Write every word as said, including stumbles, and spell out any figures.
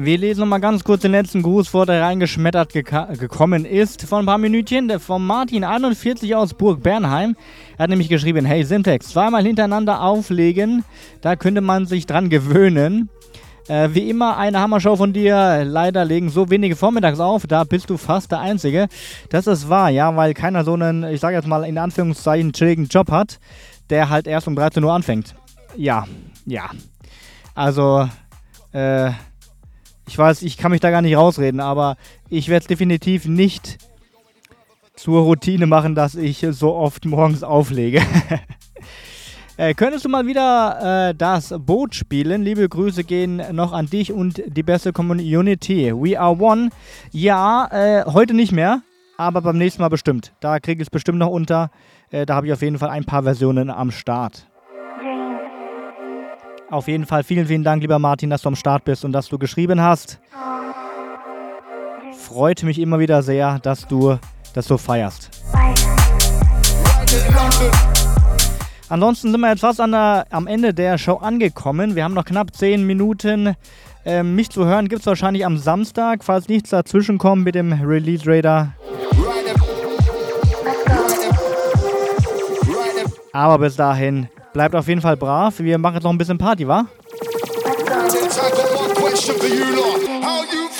Wir lesen nochmal ganz kurz den letzten Gruß vor, der reingeschmettert geka- gekommen ist. Von ein paar Minütchen, der von Martin einundvierzig aus Burg Bernheim. Er hat nämlich geschrieben, hey Syntax, zweimal hintereinander auflegen, da könnte man sich dran gewöhnen. Äh, wie immer eine Hammershow von dir, leider legen so wenige vormittags auf, da bist du fast der Einzige. Das ist wahr, ja, weil keiner so einen, ich sage jetzt mal in Anführungszeichen, chilligen Job hat, der halt erst um dreizehn Uhr anfängt. Ja, ja. Also, äh... ich weiß, ich kann mich da gar nicht rausreden, aber ich werde es definitiv nicht zur Routine machen, dass ich so oft morgens auflege. äh, könntest du mal wieder äh, das Boot spielen? Liebe Grüße gehen noch an dich und die beste Community. We are one. Ja, äh, heute nicht mehr, aber beim nächsten Mal bestimmt. Da kriege ich es bestimmt noch unter. Äh, da habe ich auf jeden Fall ein paar Versionen am Start. Auf jeden Fall vielen, vielen Dank, lieber Martin, dass du am Start bist und dass du geschrieben hast. Freut mich immer wieder sehr, dass du das so feierst. Ansonsten sind wir jetzt fast an der, am Ende der Show angekommen. Wir haben noch knapp zehn Minuten. Ähm, mich zu hören gibt es wahrscheinlich am Samstag, falls nichts dazwischen kommt mit dem Release Radar. Aber bis dahin... bleibt auf jeden Fall brav. Wir machen jetzt noch ein bisschen Party, wa?